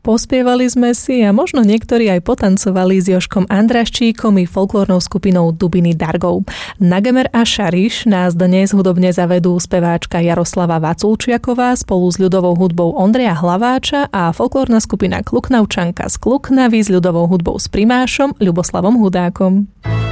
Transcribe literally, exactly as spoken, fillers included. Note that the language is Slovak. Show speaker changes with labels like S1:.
S1: Pospievali sme si a možno niektorí aj potancovali s Jožkom Andraščíkom i folklórnou skupinou Dubiny Dargov. Na Gemer a Šariš nás dnes hudobne zavedú speváčka Jaroslava Vaculčiaková spolu s ľudovou hudbou Ondreja Hlaváča a folklórna skupina Kluknavčanka z Kluknavy s ľudovou hudbou s primášom Ľuboslavom Hudákom.